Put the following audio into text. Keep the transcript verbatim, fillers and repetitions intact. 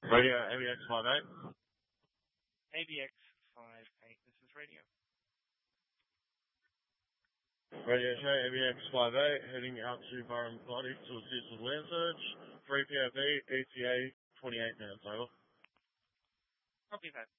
Radio A B X five eight. A B X five eight, this is radio. Radio show A B X five eight, heading out to Burrum Cottage to assist with land search. three P F E, E T A, twenty-eight minutes, over. Copy that.